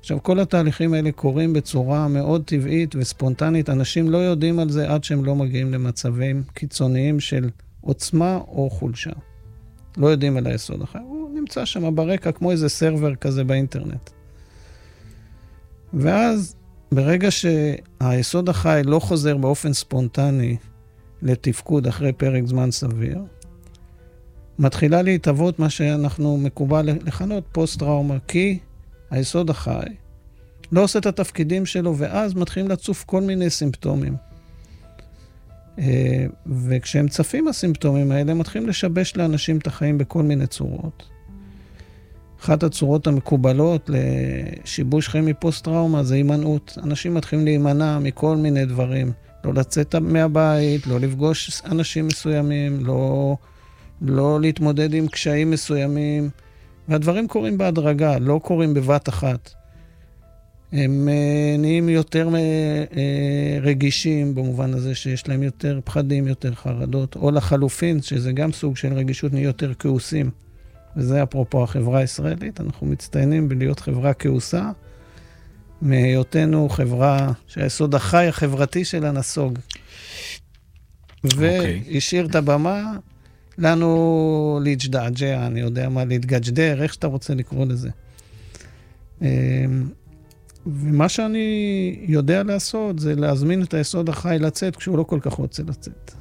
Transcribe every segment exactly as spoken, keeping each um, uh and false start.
עכשיו, כל התהליכים האלה קורים בצורה מאוד טבעית וספונטנית. אנשים לא יודעים על זה עד שהם לא מגיעים למצבים קיצוניים של עוצמה או חולשה. לא יודעים על היסוד החי. הוא נמצא שם ברקע כמו איזה סרבר כזה באינטרנט. ואז, ברגע שהיסוד החי לא חוזר באופן ספונטני לתפקוד אחרי פרק זמן סביר, מתחילה להתאבות מה שאנחנו מקובל לכנות פוסט-טראומה, כי היסוד החי לא עושה את התפקידים שלו, ואז מתחילים לצוף כל מיני סימפטומים. וכשהם צפים הסימפטומים האלה, מתחילים לשבש לאנשים את החיים בכל מיני צורות. אחת הצורות המקובלות לשיבוש חיים מפוסט-טראומה זה הימנעות. אנשים מתחילים להימנע מכל מיני דברים. לא לצאת מהבית, לא לפגוש אנשים מסוימים, לא, לא להתמודד עם קשיים מסוימים. והדברים קורים בהדרגה, לא קורים בבת אחת. הם נהיים יותר רגישים במובן הזה שיש להם יותר פחדים, יותר חרדות, או לחלופין, שזה גם סוג של רגישות, נהיה יותר כעוסים. וזה אפרופו החברה הישראלית, אנחנו מצטיינים בלהיות חברה כעוסה, מהיותנו חברה שהיסוד החי החברתי שלה נסוג. והשאיר את הבמה לנו להתג'דעג'ע, אני יודע מה, להתג'דר, איך שאתה רוצה לקרוא לזה. ומה שאני יודע לעשות זה להזמין את היסוד החי לצאת כשהוא לא כל כך רוצה לצאת.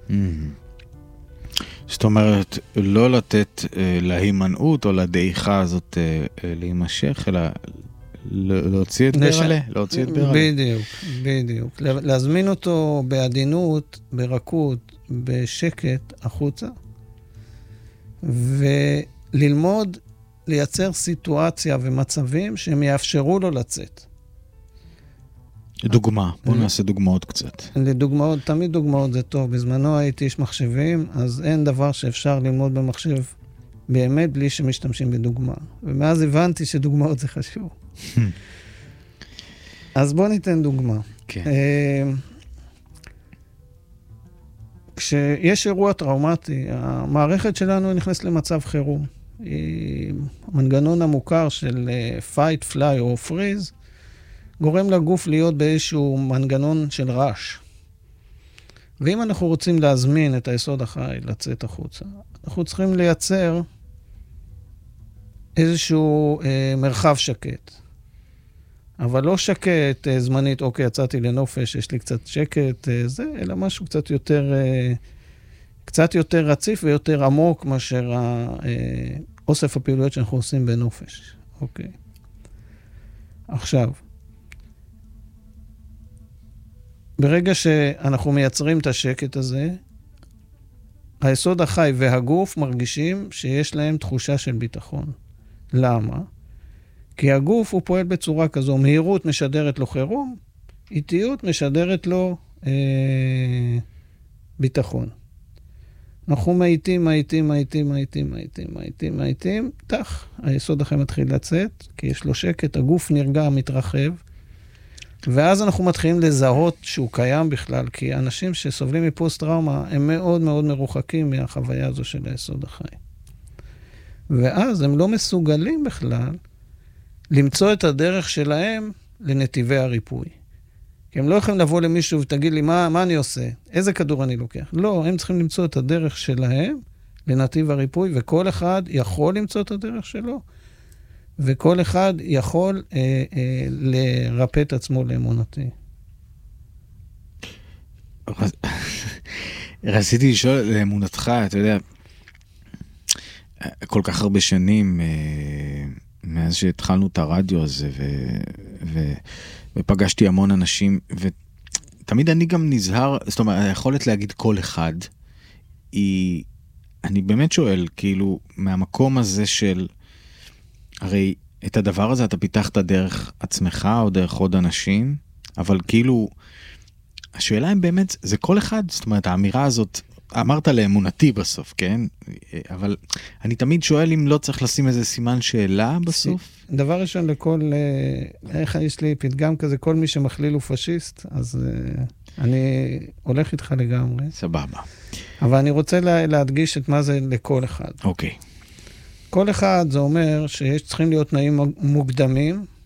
זאת אומרת, לא לתת להימנעות או לדעיכה הזאת להימשך, אלא להוציא את ברלה, להוציא את ברלה. בדיוק, בדיוק. להזמין אותו בעדינות, ברכות, בשקט, החוצה, וללמוד לייצר סיטואציה ומצבים שהם יאפשרו לו לצאת. דוגמה, בואו נעשה דוגמאות קצת. לדוגמאות, תמיד דוגמאות זה טוב. בזמנו הייתי איש מחשבים, אז אין דבר שאפשר ללמוד במחשב באמת בלי שמשתמשים בדוגמה. ומאז הבנתי שדוגמאות זה חשוב. אז בואו ניתן דוגמה. כן. כשיש אירוע טראומטי, המערכת שלנו נכנסת למצב חירום. המנגנון המוכר של fight, fly או freeze, גורם לגוף להיות באיזשהו מנגנון של רעש. ואם אנחנו רוצים להזמין את היסוד החי לצאת החוצה, אנחנו צריכים לייצר איזשהו אה, מרחב שקט. אבל לא שקט אה, זמנית, אוקיי, יצאתי לנופש, יש לי קצת שקט, אה, זה, אלא משהו קצת יותר, אה, קצת יותר רציף ויותר עמוק מאשר האוסף הפעילויות שאנחנו עושים בנופש. אוקיי. עכשיו, ברגע שאנחנו מייצרים את השקט הזה, היסוד החי והגוף מרגישים שיש להם תחושה של ביטחון. למה? כי הגוף הוא פועל בצורה כזו, מהירות משדרת לו חירום, איטיות משדרת לו אה, ביטחון. אנחנו מאיטים, מאיטים, מאיטים, מאיטים, מאיטים, מאיטים, מאיטים, תח, היסוד החי מתחיל לצאת, כי יש לו שקט, הגוף נרגע, מתרחב, ואז אנחנו מתחילים לזהות שהוא קיים בכלל, כי אנשים שסובלים מפוסט-טראומה הם מאוד מאוד מרוחקים מהחוויה הזו של היסוד החי. ואז הם לא מסוגלים בכלל למצוא את הדרך שלהם לנתיבי הריפוי. כי הם לא יכולים לבוא למישהו ותגיד לי, מה, מה אני עושה? איזה כדור אני לוקח? לא, הם צריכים למצוא את הדרך שלהם לנתיב הריפוי, וכל אחד יכול למצוא את הדרך שלו, וכל אחד יכול אה, אה, לרפא את עצמו לאמונתי. רציתי לשאול לאמונתך, אתה יודע, כל כך הרבה שנים, אה, מאז שהתחלנו את הרדיו הזה, ו, ו, ופגשתי המון אנשים, ותמיד אני גם נזהר, זאת אומרת, היכולת להגיד כל אחד, היא, אני באמת שואל, כאילו, מהמקום הזה של, הרי את הדבר הזה אתה פיתחת דרך עצמך או דרך עוד אנשים, אבל כאילו, השאלה אם באמת, זה כל אחד, זאת אומרת, האמירה הזאת, אמרת לאמונתי בסוף, כן? אבל אני תמיד שואל אם לא צריך לשים איזה סימן שאלה בסוף. דבר ראשון לכל, איך יש לי פתגם כזה, כל מי שמכליל הוא פשיסט, אז אני הולך איתך לגמרי. סבבה. אבל אני רוצה להדגיש את מה זה לכל אחד. אוקיי. כל אחד זה אומר שיש צריכים להיות תנאים מוקדמים,